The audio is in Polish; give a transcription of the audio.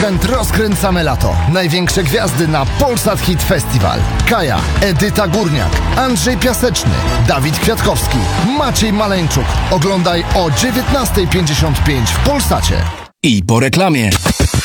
weekend rozkręcamy lato. Największe gwiazdy na Polsat Hit Festival. Kaja, Edyta Górniak, Andrzej Piaseczny, Dawid Kwiatkowski, Maciej Maleńczuk. Oglądaj o 19:55 w Polsacie. I po reklamie.